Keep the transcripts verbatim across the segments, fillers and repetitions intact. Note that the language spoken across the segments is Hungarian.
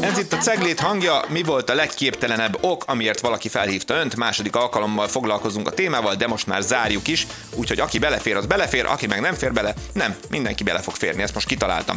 Ez itt a Ceglét hangja. Mi volt a legképtelenebb ok, amiért valaki felhívta önt? Második alkalommal foglalkozunk a témával, de most már zárjuk is. Úgyhogy aki belefér, az belefér, aki meg nem fér bele, nem, mindenki bele fog férni, ezt most kitaláltam.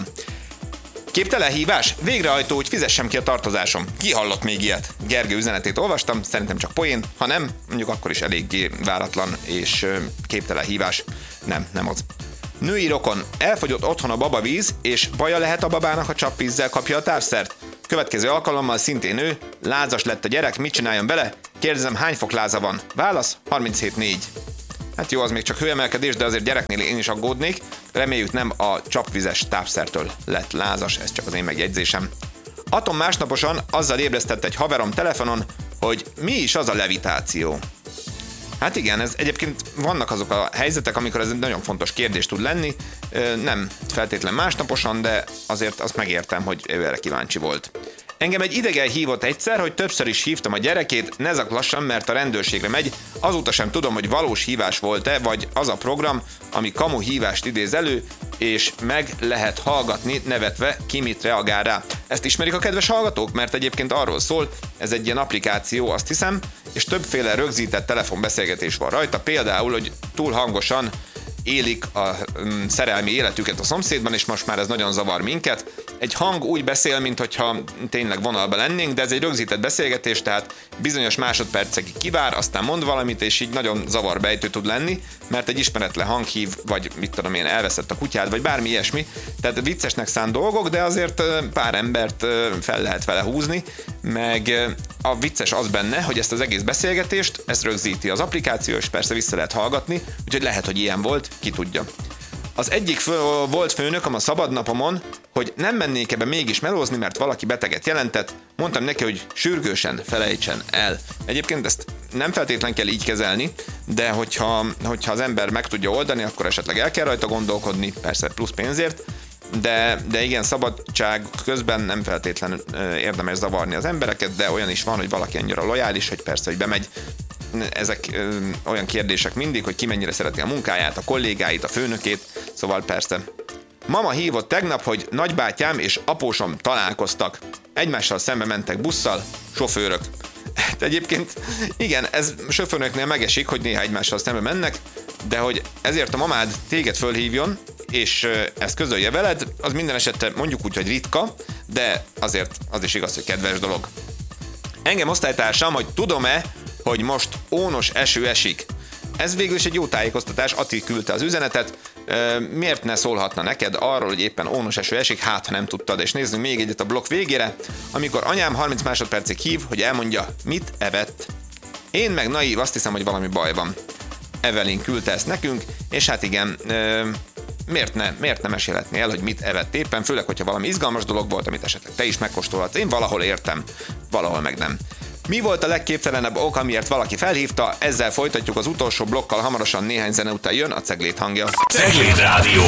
Képtelen hívás? Végrehajtó, hogy fizessem ki a tartozásom. Ki hallott még ilyet? Gergő üzenetét olvastam, szerintem csak poén, ha nem, mondjuk akkor is eléggé váratlan és képtelen hívás. Nem, nem az. Női rokon. Elfogyott otthon a babavíz, és baja lehet a babának, ha csapvízzel kapja a távszert? Következő alkalommal szintén nő, lázas lett a gyerek, mit csináljon bele? Kérdezem, hány fok láza van? Válasz, harminchét négy. Hát jó, az még csak hőemelkedés, de azért gyereknél én is aggódnék. Reméljük nem a csapvizes tápszertől lett lázas, ez csak az én megjegyzésem. Atom másnaposan azzal ébresztett egy haverom telefonon, hogy mi is az a levitáció. Hát igen, ez egyébként vannak azok a helyzetek, amikor ez egy nagyon fontos kérdés tud lenni. Nem feltétlen másnaposan, de azért azt megértem, hogy ő erre kíváncsi volt. Engem egy idegen hívott egyszer, hogy többször is hívtam a gyerekét, ne zaklassan, mert a rendőrségre megy. Azóta sem tudom, hogy valós hívás volt-e, vagy az a program, ami kamu hívást idéz elő, és meg lehet hallgatni nevetve, ki mit reagál rá. Ezt ismerik a kedves hallgatók? Mert egyébként arról szól, ez egy ilyen applikáció, azt hiszem, és többféle rögzített telefonbeszélgetés van rajta, például, hogy túl hangosan élik a um, szerelmi életüket a szomszédban, és most már ez nagyon zavar minket. Egy hang úgy beszél, mintha tényleg vonalban lennénk, de ez egy rögzített beszélgetés, tehát bizonyos másodpercekig kivár, aztán mond valamit, és így nagyon zavarbejtő tud lenni, mert egy ismeretlen hang hív, vagy mit tudom én, elveszett a kutyád, vagy bármi ilyesmi. Tehát viccesnek szánt dolgok, de azért pár embert fel lehet vele húzni, meg a vicces az benne, hogy ezt az egész beszélgetést, ezt rögzíti az applikáció, és persze vissza lehet hallgatni, úgyhogy lehet, hogy ilyen volt, ki tudja. Az egyik fő, volt főnököm a szabadnapomon, hogy nem mennék ebbe mégis melózni, mert valaki beteget jelentett, mondtam neki, hogy sürgősen felejtsen el. Egyébként ezt nem feltétlen kell így kezelni, de hogyha, hogyha az ember meg tudja oldani, akkor esetleg el kell rajta gondolkodni, persze plusz pénzért, de, de igen, szabadság közben nem feltétlenül érdemes zavarni az embereket, de olyan is van, hogy valaki annyira lojális, hogy persze, hogy bemegy. Ezek ö, olyan kérdések mindig, hogy ki mennyire szereti a munkáját, a kollégáit, a főnökét, szóval persze. Mama hívott tegnap, hogy nagybátyám és apósom találkoztak. Egymással szembe mentek busszal, sofőrök. Hát egyébként igen, ez sofőröknél megesik, hogy néha egymással szembe mennek, de hogy ezért a mamád téged fölhívjon, és ezt közölje veled, az minden esetre mondjuk úgy, hogy ritka, de azért az is igaz, hogy kedves dolog. Engem osztálytársam, hogy tudom-e, hogy most ónos eső esik. Ez végül is egy jó tájékoztatás, Ati küldte az üzenetet. E, miért ne szólhatna neked arról, hogy éppen ónos eső esik, hát ha nem tudtad, és nézzünk még egyet a blokk végére, amikor anyám harminc másodpercig hív, hogy elmondja, mit evett. Én meg naív, azt hiszem, hogy valami baj van. Evelyn küldte ezt nekünk, és hát igen, e, miért ne, miért ne mesélhetné el, hogy mit evett éppen, főleg, hogyha valami izgalmas dolog volt, amit esetleg te is megkóstolhatsz. Én valahol értem, valahol meg nem. Mi volt a legképtelenebb ok, amiért valaki felhívta? Ezzel folytatjuk az utolsó blokkal, hamarosan néhány zene után jön a Ceglét hangja. Ceglét Rádió.